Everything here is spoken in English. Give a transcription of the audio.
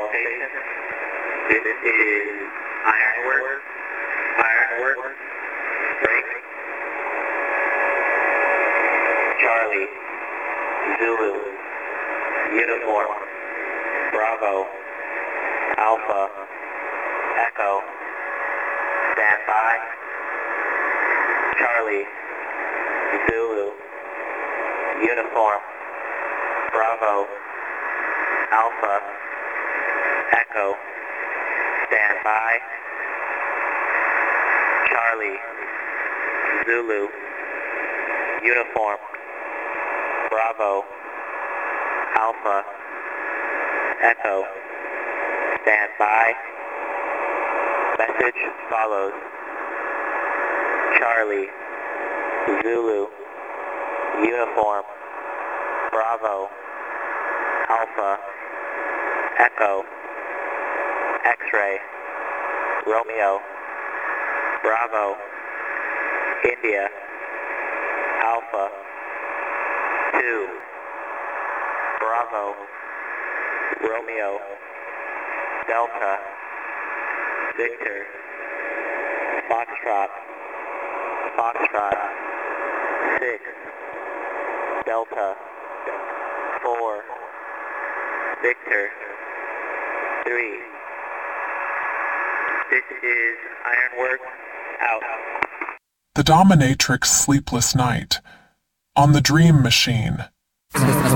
station. This is Ironworks. Ironworks. Break. Charlie. Zulu. Uniform. Bravo. Alpha. Echo. Stand by. Charlie. Zulu. Uniform. Bravo. Alpha. Echo. Stand by. Charlie. Zulu. Uniform. Bravo. Alpha. Echo. Stand by. Message follows. Charlie. Zulu. Uniform. Bravo. Alpha. Echo. X-ray. Romeo. Bravo. India. Alpha. 2. Bravo. Romeo. Delta. Victor. Foxtrot. Foxtrot. 6. Delta. 4. Victor. 3. This is Ironworks. Out. The Dominatrix Sleepless Night. On the Dream Machine.